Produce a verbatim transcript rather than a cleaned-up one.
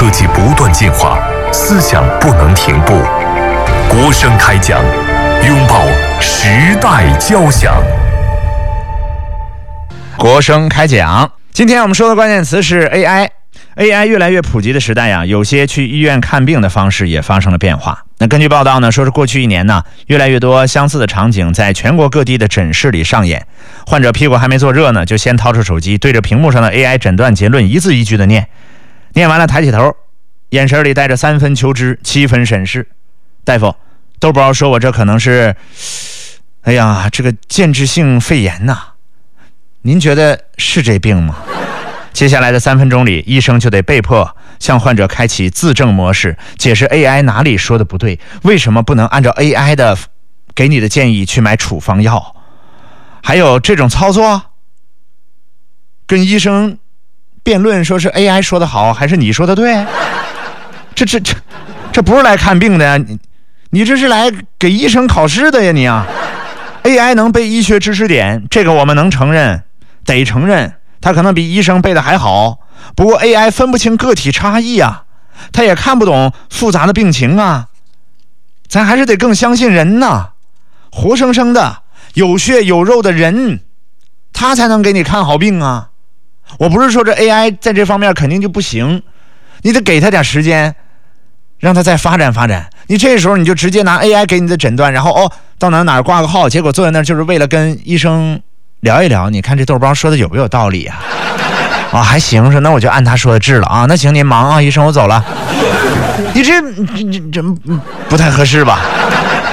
科技不断进化，思想不能停步。国声开讲，拥抱时代交响。 国声开讲，今天我们说的关键词是 A I。A I 越来越普及的时代呀、啊，有些去医院看病的方式也发生了变化。那根据报道呢，说是过去一年呢，越来越多相似的场景在全国各地的诊室里上演。患者屁股还没坐热呢，就先掏出手机，对着屏幕上的 A I 诊断结论一字一句的念，念完了抬起头，眼神里带着三分求知，七分审视。大夫，豆包说我这可能是，哎呀，这个间质性肺炎呐、啊，您觉得是这病吗？接下来的三分钟里，医生就得被迫向患者开启自证模式，解释 A I 哪里说的不对，为什么不能按照 A I 的给你的建议去买处方药。还有这种操作，跟医生辩论说是 A I 说的好还是你说的对，这这这这不是来看病的呀，你你这是来给医生考试的呀你啊。A I 能背医学知识点，这个我们能承认，得承认他可能比医生背的还好，不过 A I 分不清个体差异啊，他也看不懂复杂的病情啊，咱还是得更相信人呐，活生生的有血有肉的人，他才能给你看好病啊。我不是说这 A I 在这方面肯定就不行，你得给他点时间，让他再发展发展。你这时候你就直接拿 A I 给你的诊断，然后哦到哪哪挂个号，结果坐在那儿就是为了跟医生聊一聊，你看这豆包说的有没有道理啊？啊，还行，说那我就按他说的治了啊。那行，您忙啊，医生，我走了。你这这这不太合适吧？